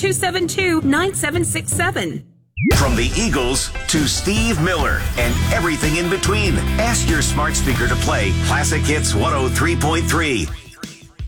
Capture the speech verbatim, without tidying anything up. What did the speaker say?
two seven two, nine seven six seven. From the Eagles to Steve Miller and everything in between, ask your smart speaker to play Classic Hits one oh three point three.